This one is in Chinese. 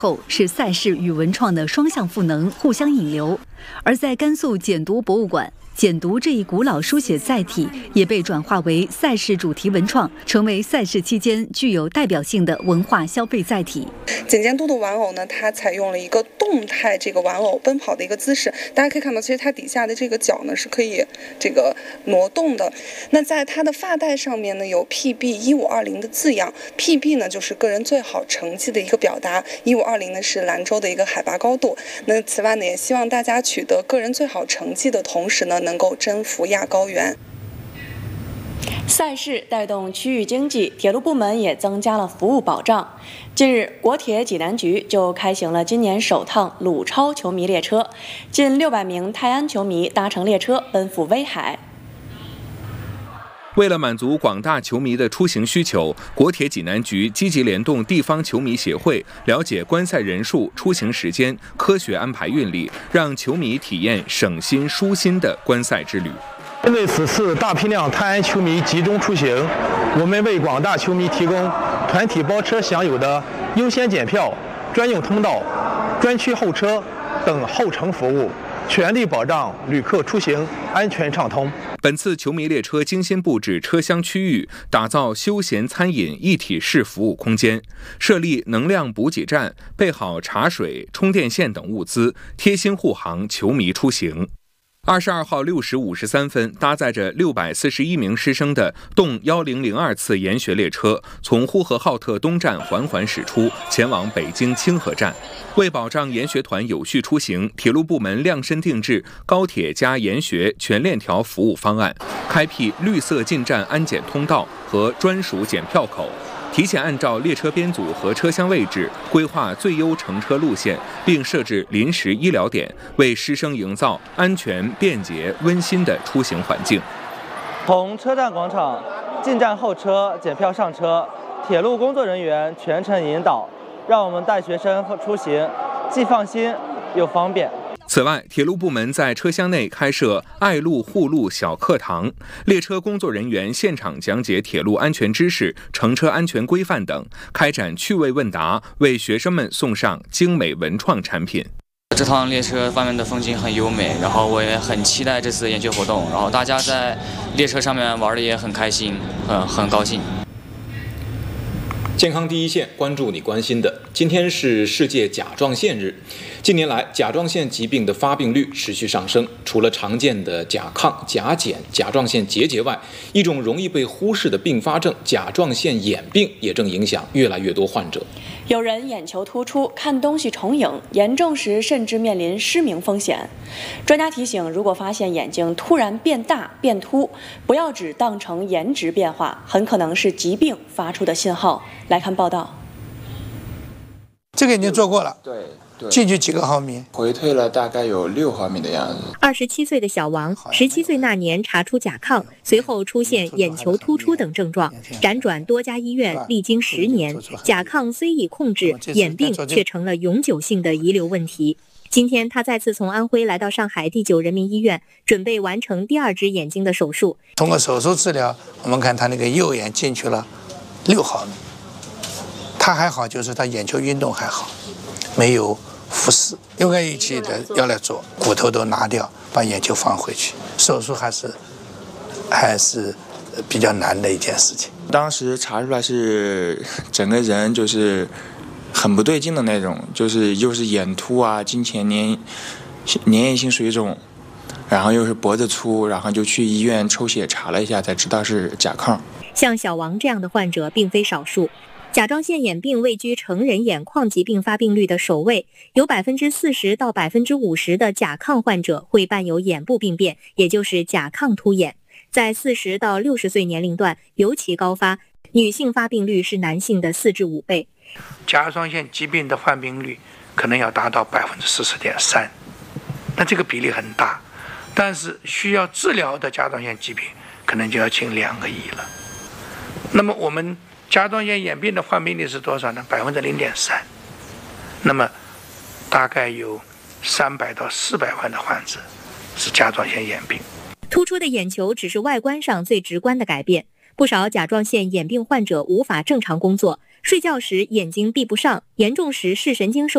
后是赛事与文创的双向赋能，互相引流。而在甘肃简读博物馆，简读这一古老书写载体也被转化为赛事主题文创，成为赛事期间具有代表性的文化消费载体。 简嘟嘟玩偶呢，它采用了一个动态这个玩偶奔跑的一个姿势，大家可以看到，其实它底下的这个脚呢是可以这个挪动的。那在它的发带上面呢有 PB1520的字样 ，PB 呢就是个人最好成绩的一个表达，1520呢是兰州的一个海拔高度。那此外呢，也希望大家取得个人最好成绩的同时呢，能够征服亚高原。 赛事带动区域经济，铁路部门也增加了服务保障。近日，国铁济南局就开行了今年首趟鲁超球迷列车，近600名泰安球迷搭乘列车奔赴威海。 为了满足广大球迷的出行需求，国铁济南局积极联动地方球迷协会，了解观赛人数、出行时间，科学安排运力，让球迷体验省心舒心的观赛之旅。 因为此次大批量泰安球迷集中出行，我们为广大球迷提供团体包车享有的优先检票、专用通道、专区候车等候乘服务，全力保障旅客出行安全畅通。 本次球迷列车精心布置车厢区域，打造休闲餐饮一体式服务空间，设立能量补给站，备好茶水、充电线等物资，贴心护航球迷出行。22号6时53分，搭载着641名师生的动1002次研学列车，从呼和浩特东站缓缓驶出，前往北京清河站。为保障研学团有序出行，铁路部门量身定制高铁加研学全链条服务方案，开辟绿色进站安检通道和专属检票口，提前按照列车编组和车厢位置规划最优乘车路线，并设置临时医疗点，为师生营造安全、便捷、温馨的出行环境。 从车站广场进站候车、检票上车，铁路工作人员全程引导，让我们带学生出行既放心又方便。 此外，铁路部门在车厢内开设爱路护路小课堂，列车工作人员现场讲解铁路安全知识、乘车安全规范等，开展趣味问答，为学生们送上精美文创产品。 这趟列车外面的风景很优美，然后我也很期待这次研究活动，然后大家在列车上面玩的也很开心，很高兴。 健康第一线，关注你关心的。今天是世界甲状腺日。近年来，甲状腺疾病的发病率持续上升。除了常见的甲亢、甲减、甲状腺结节外，一种容易被忽视的并发症——甲状腺眼病，也正影响越来越多患者。 有人眼球突出，看东西重影，严重时甚至面临失明风险。专家提醒，如果发现眼睛突然变大、变凸，不要只当成颜值变化，很可能是疾病发出的信号。来看报道。 这个已经做过了， 对， 进去几个毫米？ 回退了大概有6毫米的样子。 27岁的小王，17岁那年查出甲亢，随后出现眼球突出等症状，辗转多家医院，历经10年，甲亢虽已控制，眼病却成了永久性的遗留问题。今天他再次从安徽来到上海第9人民医院，准备完成第2只眼睛的手术。 通过手术治疗，我们看他那个右眼进去了6毫米。他还好，就是他眼球运动还好，没有复视。用个仪器的要来做，骨头都拿掉，把眼球放回去。手术还是比较难的一件事情。 当时查出来是整个人就是很不对劲的那种，就是又是眼凸啊，经前粘液性水肿，然后又是脖子粗，然后就去医院抽血查了一下，才知道是甲亢。 像小王这样的患者并非少数。甲状腺眼病位居成人眼眶疾病发病率的首位，有40%到50%的甲亢患者会伴有眼部病变，也就是甲亢突眼。在40到60岁年龄段尤其高发，女性发病率是男性的4至5倍。 甲状腺疾病的患病率可能要达到40.3%，那这个比例很大，但是需要治疗的甲状腺疾病可能就要近2个亿了。那么我们甲状腺眼病的患病率是多少呢？0.3%。那么大概有300到400万的患者是甲状腺眼病。 突出的眼球只是外观上最直观的改变，不少甲状腺眼病患者无法正常工作，睡觉时眼睛闭不上，严重时视神经受